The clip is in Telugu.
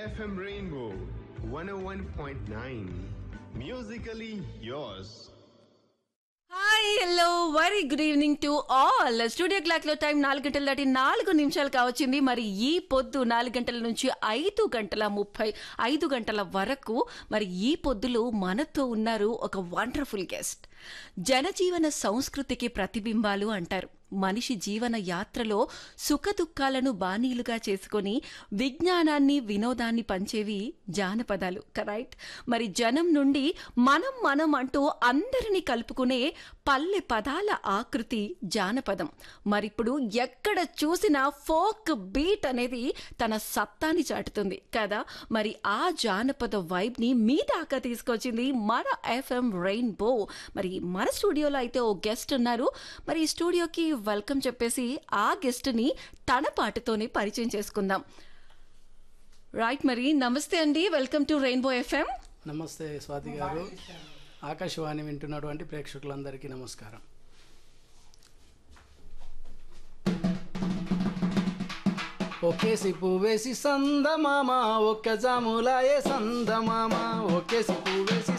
FM Rainbow 101.9. Musically yours. Hi hello very good evening to all. Studio clock లో టైం 4 గంటల దాటి 4 నిమిషాలు కావచ్చింది. మరి ఈ పొద్దు 4 గంటల నుంచి 5 గంటల వరకు మరి ఈ పొద్దులో మనతో ఉన్నారు ఒక వండర్ఫుల్ గెస్ట్. జనజీవన సంస్కృతికి ప్రతిబింబాలు అంటారు. మనిషి జీవన యాత్రలో సుఖదుఖాలను బాణీలుగా చేసుకొని విజ్ఞానాన్ని వినోదాన్ని పంచేవి జానపదాలు, కరెక్ట్? మరి జనం నుండి మనం అంటూ అందరినీ కలుపుకునే పల్లె పదాల ఆకృతి జానపదం. మరిప్పుడు ఎక్కడ చూసినా ఫోక్ బీట్ అనేది తన సత్తాని చాటుతుంది కదా. మరి ఆ జానపద వైబ్ ని మీ దాకా తీసుకొచ్చింది మన ఎఫ్ఎం రెయిన్బో. మరి మన స్టూడియోలో అయితే ఓ గెస్ట్ ఉన్నారు. మరి ఈ స్టూడియోకి వెల్కమ్ చెప్పేసి ఆ గెస్ట్ ని తన పాటతోనే పరిచయం చేసుకుందాం. రైట్, మరి నమస్తే అండి, వెల్కమ్ టు రెయిన్బో ఎఫ్ఎం. నమస్తే స్వాతి గారు, ఆకాశవాణి వింటున్నటువంటి ప్రేక్షకులందరికీ నమస్కారం. ఒకేసి పువ్వేసి సందమామ ఒక్క జాములాయే సందమామ ఒకేసి పువ్వేసి